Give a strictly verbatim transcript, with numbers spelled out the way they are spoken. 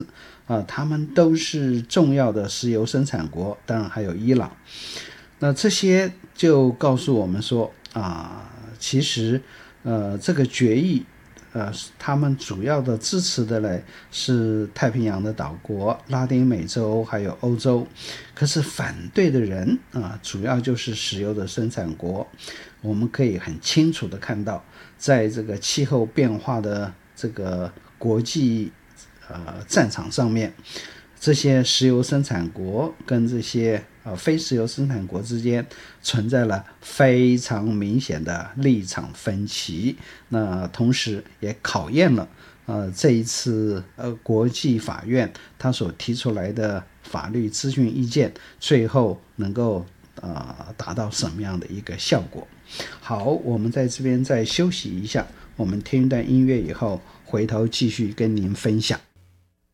啊，他们都是重要的石油生产国，当然还有伊朗。那这些就告诉我们说啊，其实呃这个决议呃他们主要的支持的嘞是太平洋的岛国、拉丁美洲还有欧洲，可是反对的人啊主要就是石油的生产国。我们可以很清楚的看到，在这个气候变化的这个国际呃战场上面，这些石油生产国跟这些呃非石油生产国之间存在了非常明显的立场分歧，那同时也考验了呃这一次呃国际法院他所提出来的法律咨询意见最后能够呃达到什么样的一个效果。好，我们在这边再休息一下，我们听一段音乐以后回头继续跟您分享。